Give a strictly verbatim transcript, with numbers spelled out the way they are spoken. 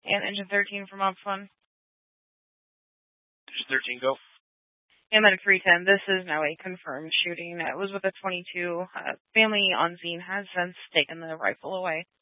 And engine thirteen from Op Fun. Engine thirteen, go. And then three ten, this is now a confirmed shooting. It was with a twenty-two. Uh, family on scene has since taken the rifle away.